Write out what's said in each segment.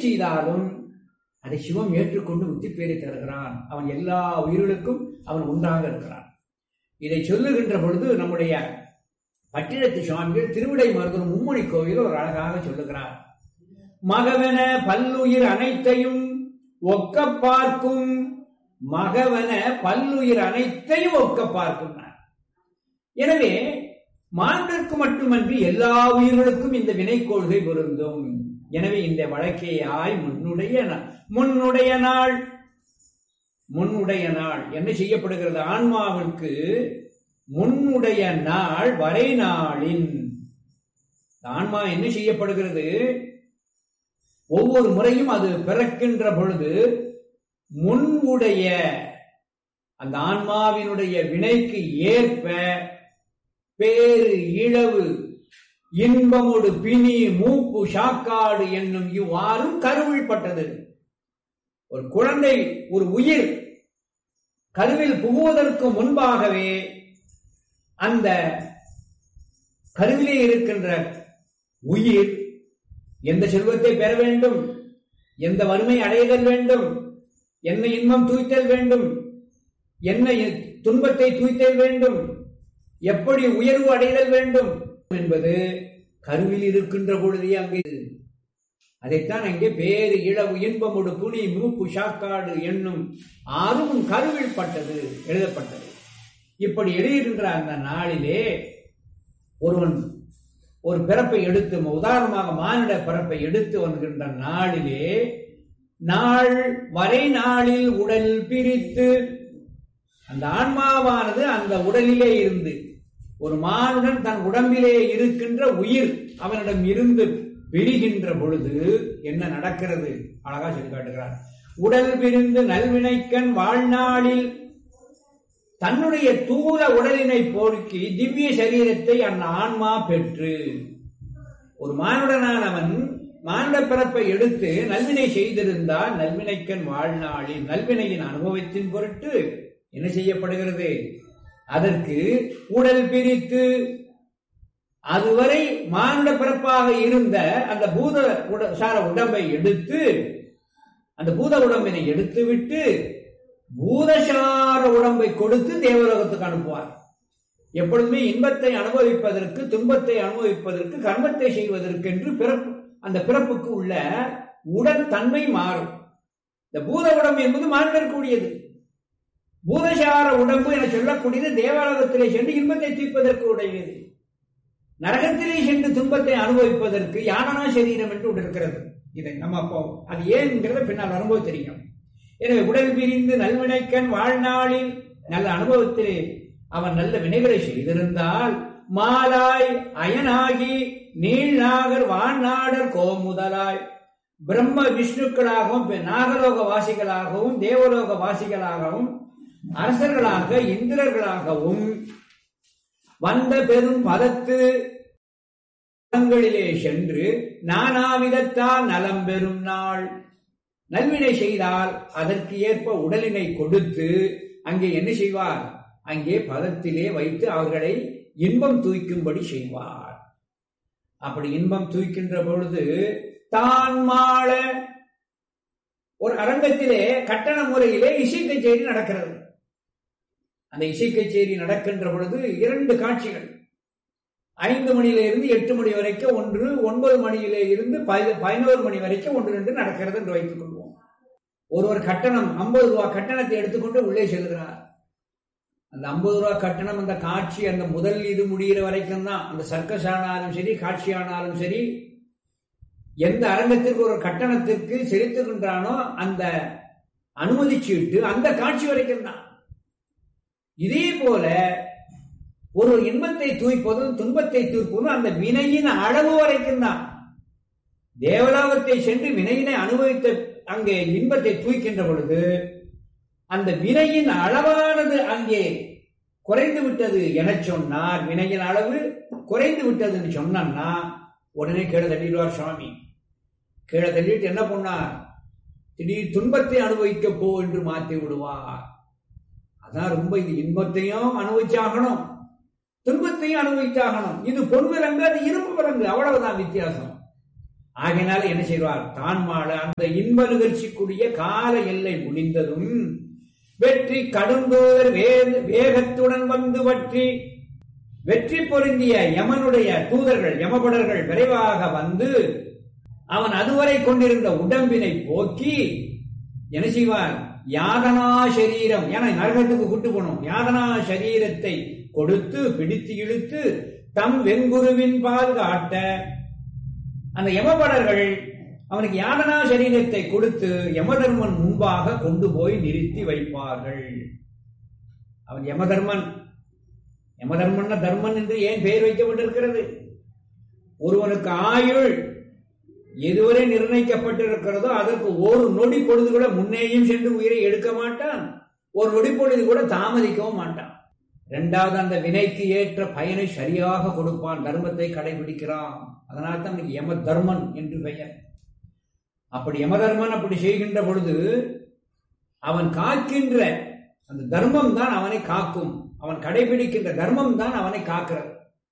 செய்தாலும் அதை சிவம் ஏற்றுக்கொண்டு முத்தி பேரை தருகிறான். அவன் எல்லா உயிர்களுக்கும் அவன் ஒன்றாக இருக்கிறான். இதை சொல்லுகின்ற பொழுது நம்முடைய பட்டினத்து சுவாமிகள் திருவிடை மருதூர் மும்மணி கோவில் ஒரு அழகாக சொல்லுகிறார். மகவென பல்லுயிர் அனைத்தையும் ஒக்க பார்க்கும், மகவென பல்லுயிர் அனைத்தையும் ஒக்க பார்க்கும். எனவே மாந்தருக்கு மட்டுமன்றி எல்லா உயிர்களுக்கும் இந்த வினை கொள்கை பொருந்தும். எனவே இந்த வழக்கையாய் முன்னுடைய நாள் என்ன செய்யப்படுகிறது? ஆன்மாவிற்கு முன்னுடைய நாள் வரை நாளின் ஆன்மா என்ன செய்யப்படுகிறது? ஒவ்வொரு முறையும் அது பிறக்கின்ற பொழுது முன்புடைய அந்த ஆன்மாவினுடைய வினைக்கு ஏற்ப பேரு இழவு இன்பமோடு பிணி மூப்பு சாக்காடு என்னும் இவ்வாறும் கருவில் பட்டது. ஒரு குழந்தை, ஒரு உயிர் கருவில் புகுவதற்கு முன்பாகவே அந்த கருவிலே இருக்கின்ற உயிர் எந்த செல்வத்தை பெற வேண்டும், எந்த வறுமை அடைதல் வேண்டும், என்ன இன்பம் தூய்த்தல் வேண்டும், என்ன துன்பத்தை தூய்த்தல் வேண்டும், எப்படி உயர்வு அடைதல் வேண்டும் என்பது கருவில் இருக்கின்ற பொழுதே அங்கே. அதைத்தான் அங்கே பேரு இளவு இன்பமுடு புனி மூப்பு சாக்காடு என்னும் ஆறும் கருவில் பட்டது எழுதப்பட்டது. இப்படி எழுதுகின்ற அந்த நாளிலே ஒருவன் ஒரு பிறப்பை எடுத்து, உதாரணமாக மானிட பிறப்பை எடுத்து வருகின்ற நாளிலே நாள் வரை நாளில் உடல் பிரித்து அந்த ஆன்மாவானது அந்த உடலிலே இருந்து ஒரு மானுடன் தன் உடம்பிலே இருக்கின்ற உயிர் அவனிடம் இருந்து பிரிகின்ற பொழுது என்ன நடக்கிறது? அழகா சொல்லி காட்டுகிறார். உடல் பிரிந்து நல்வினைக்கண் வாழ்நாளில் தன்னுடைய தூல உடலினை போக்கி திவ்ய சரீரத்தை அந்த ஆன்மா பெற்று, ஒரு மானுடனானவன் மானுட பிறப்பை எடுத்து நல்வினை செய்திருந்தால் நல்வினைக்கண் வாழ்நாளில் நல்வினையின் அனுபவத்தின் பொருட்டு என்ன செய்யப்படுகிறது? அதற்கு உடல் பிரித்து அதுவரை மானுட பிறப்பாக இருந்த அந்த பூத சார உடம்பை எடுத்து, அந்த பூத உடம்பினை எடுத்து விட்டு பூதசார உடம்பை கொடுத்து தேவலோகத்துக்கு அனுப்புவார். எப்பொழுதுமே இன்பத்தை அனுபவிப்பதற்கு, துன்பத்தை அனுபவிப்பதற்கு, கர்மத்தை செய்வதற்கு என்று அந்த பிறப்புக்கு உள்ள உடல் தன்மை மாறும். இந்த பூத உடம்பு என்பது மாறுதற்கூடியது. பூதசார உடம்பு என சொல்லக்கூடியது தேவலோகத்திலே சென்று இன்பத்தை தீர்ப்பதற்கு உடையது. நரகத்திலே சென்று துன்பத்தை அனுபவிப்பதற்கு யானனா சரீரம் என்று ஒன்று இருக்கிறது. இதை நம்ம அப்போ அது ஏன்ங்கிறத பின்னால் அனுபவம் தெரியும். எனவே உடல் பிரிந்து நல்வினைக்கண் வாழ்நாளில் நல்ல அனுபவத்திலே அவன் நல்ல வினைகளை செய்திருந்தால் மாலாய் அயனாகி நீள்நாகர் வான்நாடர் கோமுதலாய் பிரம்ம விஷ்ணுக்களாகவும் நாகலோக வாசிகளாகவும் தேவலோக வாசிகளாகவும் அரசர்களாக இந்திரர்களாகவும் வந்த பெரும் பதத்து சென்று நானாவிதத்தால் நலம் பெறும் நாள். நல்வினை செய்தால் அதற்கு ஏற்ப உடலினை கொடுத்து அங்கே என்ன செய்வார்? அங்கே பதத்திலே வைத்து அவர்களை இன்பம் தூய்க்கும்படி செய்வார். அப்படி இன்பம் தூய்க்கின்ற பொழுது தான் மாள ஒரு அரங்கத்திலே கட்டண முறையிலே இசை கச்சேரி நடக்கிறது. அந்த இசை கச்சேரி நடக்கின்ற பொழுது 2 காட்சிகள். 5 மணியிலிருந்து 8 மணி வரைக்கும் ஒன்று, 9 மணியிலே இருந்து 11 மணி வரைக்கும் ஒன்று ரெண்டு நடக்கிறது என்று வைத்துக் கொள்வோம். ஒருவர் கட்டணம் 50 ரூபாய் கட்டணத்தை எடுத்துக்கொண்டு உள்ளே செல்கிறார். அந்த 50 ரூபாய் கட்டணம், அந்த காட்சி அந்த முதல் இது முடிகிற வரைக்கும் தான். அந்த சர்க்கஸ் ஆனாலும் சரி, காட்சி ஆனாலும் சரி, எந்த அரங்கத்திற்கு ஒரு கட்டணத்திற்கு செலுத்துகின்றானோ அந்த அனுமதி சீட்டு அந்த காட்சி வரைக்கும் தான். இதே போல ஒரு இன்பத்தை தூய்ப்பதும் துன்பத்தை தூய்ப்பதும் அந்த வினையின் அளவு வரைக்கும் தான். தேவலோகத்தை சென்று வினையினை அனுபவித்த அங்கே இன்பத்தை தூய்க்கின்ற பொழுது அந்த வினையின் அளவானது அங்கே குறைந்து விட்டது என சொன்னார். வினையின் அளவு குறைந்து விட்டதுன்னு சொன்னா உடனே கீழே தள்ளிடுவார் சுவாமி. கீழே தள்ளிட்டு என்ன பண்ணார்? திடீர் துன்பத்தை அனுபவிக்க போ என்று மாற்றி விடுவார். அதான் ரொம்ப இது இன்பத்தையும் அனுபவிச்சாகணும், துன்பத்தையும் அனுபவிச்சாகணும். இது பொன் விலங்கு, அது இரும்பு விலங்கு, அவ்வளவுதான் வித்தியாசம். ஆகையினால என்ன செய்வார், தான் மாள அந்த இன்ப நிகழ்ச்சிக்குரிய கால எல்லை முடிந்ததும் வெற்றி கடுந்தோர் வேகத்துடன் வந்து வற்றி வெற்றி பொருந்திய யமனுடைய தூதர்கள் யமபடர்கள் விரைவாக வந்து அவன் அதுவரை கொண்டிருந்த உடம்பினை போக்கி என்ன செய்வார், யாதனா சரீரம், ஏன்னா நரகத்துக்கு கூட்டு போனோம், யாதனா சரீரத்தை கொடுத்து பிடித்து இழுத்து தம் வெங்குருவின் பால் காட்ட அந்த யமபடர்கள் அவனுக்கு யாதனா சரீரத்தை கொடுத்து யமதர்மன் முன்பாக கொண்டு போய் நிறுத்தி வைப்பார்கள். அவன் யமதர்மன் தர்மன் என்று ஏன் பெயர் வைக்கப்பட்டிருக்கிறது? ஒருவனுக்கு ஆயுள் எதுவரை நிர்ணயிக்கப்பட்டிருக்கிறதோ அதற்கு ஒரு நொடி பொழுது கூட முன்னேயும் சென்று உயிரை எடுக்க மாட்டான், ஒரு நொடி பொழுது கூட தாமதிக்கவும் மாட்டான். இரண்டாவது, அந்த வினைக்கு ஏற்ற பயனை சரியாக கொடுப்பான், தர்மத்தை கடைபிடிக்கிறான். அதனால் தான் யம தர்மன் என்று பெயர். அப்படி யமதர்மன் அப்படி செய்கின்ற பொழுது அவன் காக்கின்ற அந்த தர்மம் தான் அவனை காக்கும், அவன் கடைபிடிக்கின்ற தர்மம் தான் அவனை காக்கிறது.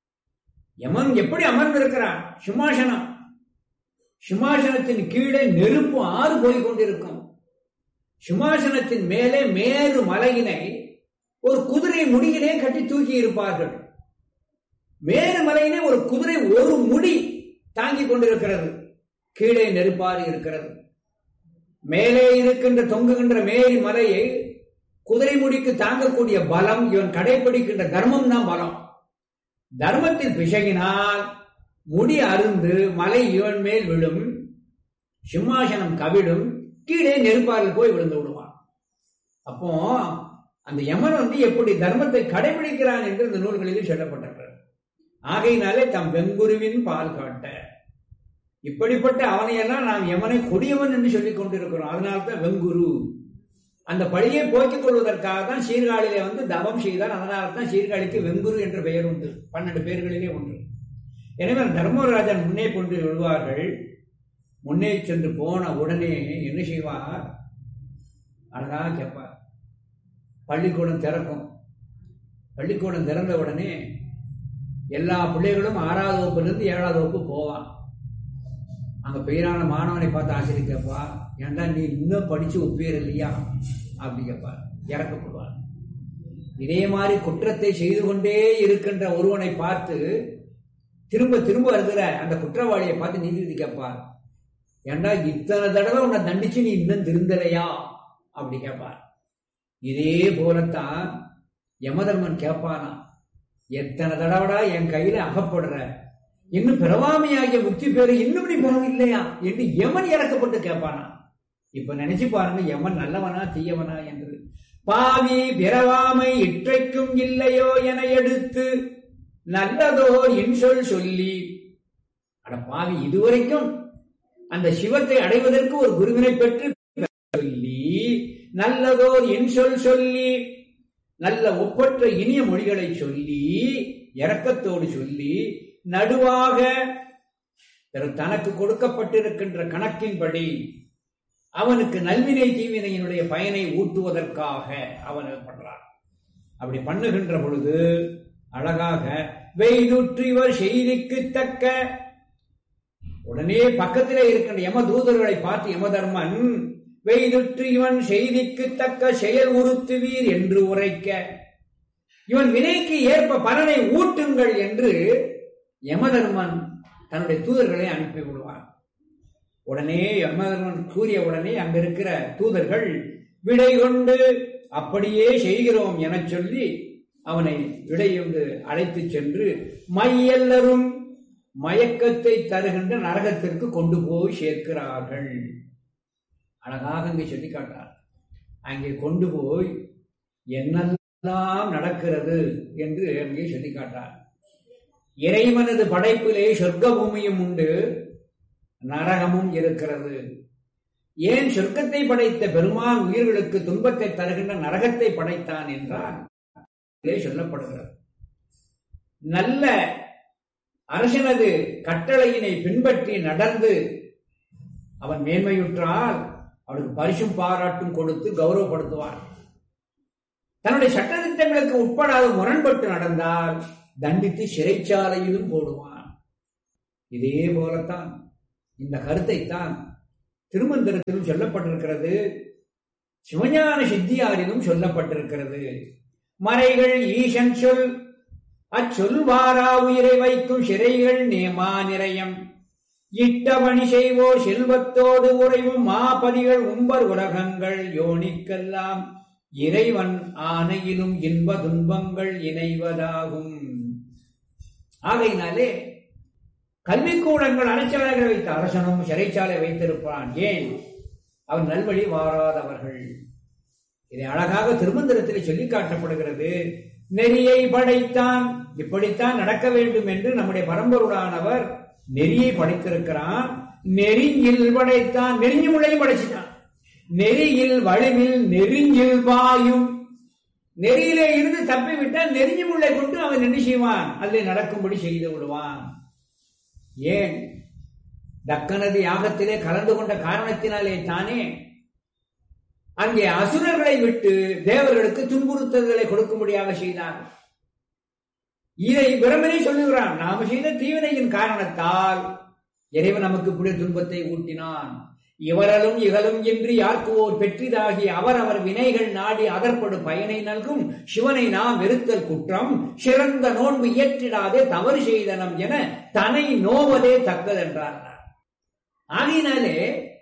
யமன் எப்படி அமர்ந்திருக்கிறான், சிம்மாசனம், சிம்மாசனத்தின் கீழே நெருப்பு ஆறு போய்கொண்டிருக்கும். சிம்மாசனத்தின் மேலே மேரு மலையினை ஒரு குதிரை முடியிலே கட்டி தூக்கி இருப்பார்கள். மேரு மலையினை ஒரு குதிரை ஒரு முடி தாங்கிக் கொண்டிருக்கிறது, கீழே நெருப்பாறு இருக்கிறது. மேலே இருக்கின்ற தொங்குகின்ற மேரி மலையை குதிரை முடிக்கு தாங்கக்கூடிய பலம் இவன் கடைபிடிக்கின்ற தர்மம் தான் பலம். தர்மத்தில் பிசகினால் முடி அருந்து மலை இவன் மேல் விழும், சிம்மாசனம் கவிழும், கீழே நெருப்பாரில் போய் விழுந்து விடுவான். அப்போ அந்த யமன் எப்படி தர்மத்தை கடைபிடிக்கிறான் என்று இந்த நூல்களில் சொல்லப்பட்டிருக்கிறது. ஆகையினாலே தம் வெங்குருவின் பால் காட்ட இப்படிப்பட்ட அவனையெல்லாம் நாம் யமனை கொடியவன் என்று சொல்லிக் கொண்டிருக்கிறோம். அதனால்தான் வெங்குரு அந்த பழியை போக்கிக் கொள்வதற்காக தான் சீர்காழியிலே தவம் செய்தார். அதனால்தான் சீர்காழிக்கு வெங்குரு என்ற பெயர் உண்டு, 12 பேர்களிலே ஒன்று. எனவே தர்மராஜன் முன்னே கொண்டு விடுவார்கள். முன்னே சென்று போன உடனே என்ன செய்வார், அழகா கேட்பார். பள்ளிக்கூடம் திறக்கும். பள்ளிக்கூடம் திறந்த உடனே எல்லா பிள்ளைகளும் 6வது வகுப்பிலிருந்து 7வது வகுப்பு போவான். அங்க பெயரான மாணவனை பார்த்து ஆசிரியர் கேட்பா, ஏண்டா நீ இன்னும் படிச்சு ஒப்பேர் இல்லையா அப்படி கேட்பார், இறக்கப்படுவார். இதே மாதிரி குற்றத்தை செய்து கொண்டே இருக்கின்ற ஒருவனை பார்த்து திரும்ப திரும்ப வருகிற அந்த குற்றவாளியை பார்த்து நீதிபதி கேட்பார், ஏண்டா இத்தனை தடவை உன்னை தண்டிச்சு நீ இன்னும் திருந்தலையா அப்படி கேட்பார். இதே போலத்தான் யமதர்மன் கேட்பானா, எத்தனை தடவைடா என் கையில அகப்படுற, இன்னும் பிறவாமையாகிய முக்தி பேரு இன்னும் நீ பெறவில்லையா என்று யமன் இறக்கப்பட்டு கேட்பானா. இப்ப நினைச்சு பாருங்க, யமன் நல்லவனா தீயவனா என்று. பாவி பிறவாமை இற்றைக்கும் இல்லையோ என எடுத்து நல்லதோர் இன்சொல் சொல்லி, அட பாவி இதுவரைக்கும் அந்த சிவத்தை அடைவதற்கு ஒரு குருவினை பெற்று சொல்லி, நல்லதோர் இன்சொல் சொல்லி, நல்ல ஒப்பற்ற இனிய மொழிகளை சொல்லி, இரக்கத்தோடு சொல்லி, நடுவாக தனக்கு கொடுக்கப்பட்டிருக்கின்ற கணக்கின்படி அவனுக்கு நல்வினை தீவினையினுடைய பயனை ஊட்டுவதற்காக அவன் பண்றான். அப்படி பண்ணுகின்ற பொழுது அழகாக வெய்துற்று இவர் செய்திக்கு தக்க, உடனே பக்கத்திலே இருக்கின்ற யம தூதர்களை பார்த்து யமதர்மன் வெய்துற்று இவன் செய்திக்கு தக்க செயல் உறுத்துவீர் என்று உரைக்க, இவன் வினைக்கு ஏற்ப பலனை ஊட்டுங்கள் என்று யமதர்மன் தன்னுடைய தூதர்களை அனுப்பி விடுவான். உடனே யமதர்மன் கூறிய உடனே அங்க இருக்கிற தூதர்கள் விடை கொண்டு அப்படியே செய்கிறோம் என சொல்லி அவனை விடையொன்று அழைத்து சென்று மையெல்லரும் மயக்கத்தை தருகின்ற நரகத்திற்கு கொண்டு போய் சேர்க்கிறார்கள். அழகாக அங்கே சொல்லி காட்டார். அங்கே கொண்டு போய் என்னெல்லாம் நடக்கிறது என்று அங்கே சொல்லி காட்டார். இறைவனது படைப்பிலே சொர்க்க பூமியும் உண்டு, நரகமும் இருக்கிறது. ஏன் சொர்க்கத்தை படைத்த பெருமான் உயிர்களுக்கு துன்பத்தை தருகின்ற நரகத்தை படைத்தான் என்றால் சொல்லப்படுகிறது. நல்ல அரசனது கட்டளையினை பின்பற்றி நடந்து அவன் மேன்மையுற்றால் அவனுக்கு பரிசும் பாராட்டும் கொடுத்து கௌரவப்படுத்துவார். தன்னுடைய சட்டத்திட்டங்களுக்கு உட்படாத முரண்பட்டு நடந்தால் தண்டித்து சிறைச்சாலையிலும் போடுவான். இதே போலத்தான் இந்த கருத்தைத்தான் திருமந்திரத்திலும் சொல்லப்பட்டிருக்கிறது, சிவஞான சித்தியாரிலும் சொல்லப்பட்டிருக்கிறது. மறைகள் ஈசன் சொல் அச்சொல்வாரா உயிரை வைக்கும் சிறைகள் நேமா நிறையம் இட்டபணி செய்வோர் செல்வத்தோடு உறைவும் மாபதிகள் உம்பர் உலகங்கள் யோனிக்கெல்லாம் இறைவன் ஆணையிலும் இன்ப துன்பங்கள் இணைவதாகும். ஆகையினாலே கல்விக்கூடங்கள் அனைச்சாலைகளை வைத்த அரசனும் சிறைச்சாலை வைத்திருப்பான். ஏன்? அவன் நல்வழி வாராதவர்கள். இதை அழகாக திருமந்திரத்தில் சொல்லி காட்டப்படுகிறது. நெறியை படைத்தான், இப்படித்தான் நடக்க வேண்டும் என்று நம்முடைய பரம்பொருளானவர் நெறியை படைத்திருக்கிறான். நெறியில் படைத்தான், நெறிஞ்சு முளையும் படைச்சிட்டான். நெறியில் வலுவில் நெறிஞ்சில் பாயும், நெறியிலே இருந்து தப்பிவிட்டால் நெறிஞ்சு முள்ளை கொண்டு அவன் என்ன செய்வான்? அதில் நடக்கும்படி செய்து விடுவான். ஏன்? தக்கனது யாகத்திலே கலந்து கொண்ட காரணத்தினாலே தானே அங்கே அசுரர்களை விட்டு தேவர்களுக்கு துன்புறுத்தல்களை கொடுக்கும்படியாக செய்தார். இதை பிரமனே சொல்லுகிறான். நாம் செய்த தீவினையின் காரணத்தால் இறைவன் நமக்கு இப்படி துன்பத்தை ஊட்டினான். இவரலும் இகழும் என்று யாருக்கு ஓர் பெற்றிதாகி அவரவர் வினைகள் நாடி அதற்படு பயனை நல்கும் சிவனை நாம் வெறுத்தல் குற்றம், சிறந்த நோன்பு இயற்றிடாதே தவறு செய்தனம் என தனை நோவதே தக்கதென்றார். ஆகையினாலே